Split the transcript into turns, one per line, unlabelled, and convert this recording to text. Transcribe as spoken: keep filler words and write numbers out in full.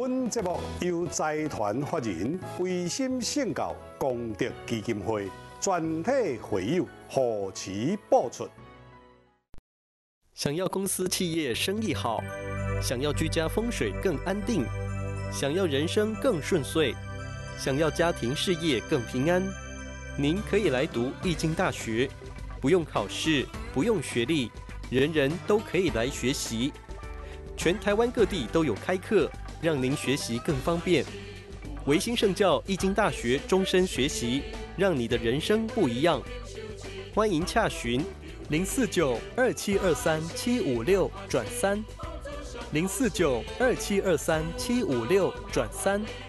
本节目由财团法人维心圣教功德基金会全体会友贺齐播出。
想要公司企业生意好，想要居家风水更安定，想要人生更顺遂，想要家庭事业更平安，您可以来读易经大学，不用考试，不用学历，人人都可以来学习。全台湾各地都有开课，让您学习更方便。维新圣教易经大学终身学习，让你的人生不一样。欢迎洽询零四九二七二三七五六转三，零四九二七二三七五六转三。